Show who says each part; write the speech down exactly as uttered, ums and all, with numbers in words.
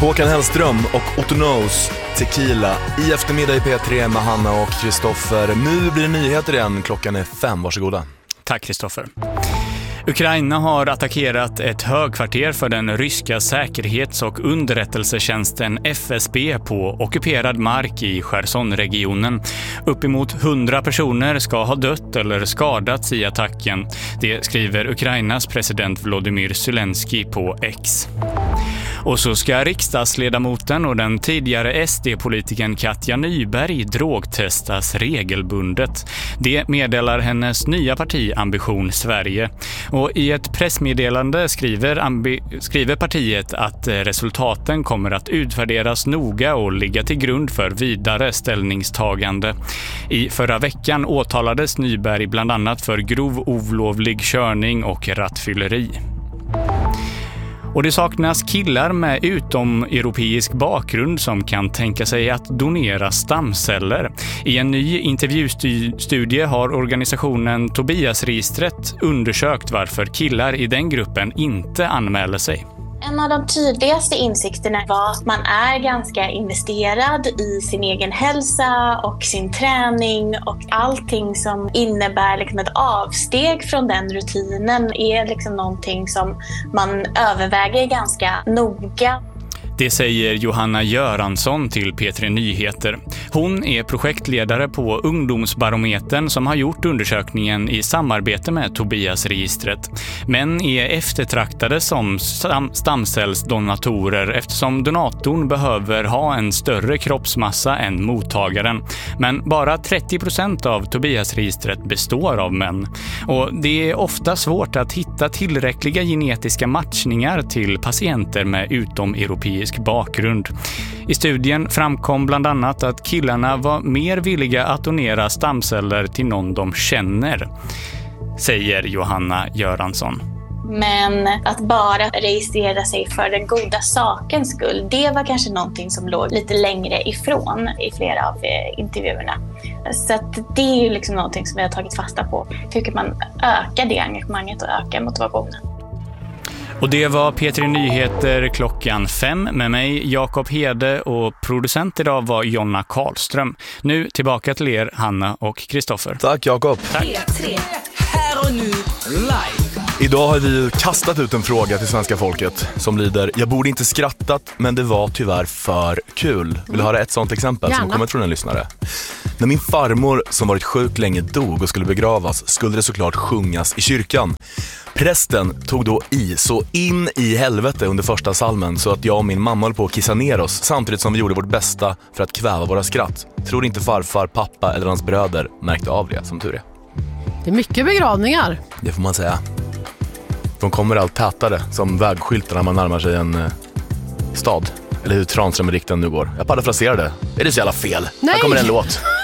Speaker 1: Håkan Hellström och Otto Knows, Tequila i eftermiddag i P tre med Hanna och Kristoffer. Nu blir det nyheter igen, klockan är fem, varsågoda.
Speaker 2: Tack Kristoffer. Ukraina har attackerat ett högkvarter för den ryska säkerhets- och underrättelsetjänsten F S B på ockuperad mark i Chersonregionen. Uppemot hundra personer ska ha dött eller skadats i attacken. Det skriver Ukrainas president Volodymyr Zelensky på X. Och så ska riksdagsledamoten och den tidigare S D-politikern Katja Nyberg drogtestas regelbundet. Det meddelar hennes nya parti Ambition Sverige. Och i ett pressmeddelande skriver, ambi- skriver partiet att resultaten kommer att utvärderas noga och ligga till grund för vidare ställningstagande. I förra veckan åtalades Nyberg bland annat för grov olovlig körning och rattfylleri. Och det saknas killar med utomeuropeisk bakgrund som kan tänka sig att donera stamceller. I en ny intervjustudie har organisationen Tobiasregistret undersökt varför killar i den gruppen inte anmäler sig.
Speaker 3: En av de tydligaste insikterna var att man är ganska investerad i sin egen hälsa och sin träning, och allting som innebär liksom ett avsteg från den rutinen är liksom någonting som man överväger ganska noga.
Speaker 2: Det säger Johanna Göransson till P tre Nyheter. Hon är projektledare på Ungdomsbarometern som har gjort undersökningen i samarbete med Tobiasregistret. Men är eftertraktade som stam- stamcellsdonatorer eftersom donatorn behöver ha en större kroppsmassa än mottagaren. Men bara trettio procent av Tobiasregistret består av män. Och det är ofta svårt att hitta tillräckliga genetiska matchningar till patienter med utomeuropeisk bakgrund. I studien framkom bland annat att killarna var mer villiga att donera stamceller till någon de känner, säger Johanna Göransson.
Speaker 3: Men att bara registrera sig för den goda sakens skull, det var kanske någonting som låg lite längre ifrån i flera av intervjuerna. Så att det är ju liksom någonting som vi har tagit fasta på. Hur kan man öka det engagemanget och öka motivationen?
Speaker 2: Och det var P tre Nyheter klockan fem med mig, Jakob Hede, och producent idag var Jonna Karlström. Nu tillbaka till er, Hanna och Kristoffer.
Speaker 1: Tack Jakob.
Speaker 2: Tack.
Speaker 4: P tre, här och nu, live.
Speaker 1: Idag har vi kastat ut en fråga till svenska folket som lyder: jag borde inte skrattat, men det var tyvärr för kul. Vill du höra ett sånt exempel
Speaker 5: Gärna.
Speaker 1: som kommer från en lyssnare? När min farmor som varit sjuk länge dog och skulle begravas skulle det såklart sjungas i kyrkan. Prästen tog då i så in i helvete under första salmen så att jag och min mamma höll på att kissa ner oss samtidigt som vi gjorde vårt bästa för att kväva våra skratt. Tror inte farfar, pappa eller hans bröder märkte av det, som tur är.
Speaker 5: Det är mycket begravningar.
Speaker 1: Det får man säga. De kommer allt tätare som vägskyltar när man närmar sig en eh, stad. Eller hur Tranströmerikten nu går. Jag parafraserade. Är det så jävla fel?
Speaker 5: Nej.
Speaker 1: Här kommer en låt.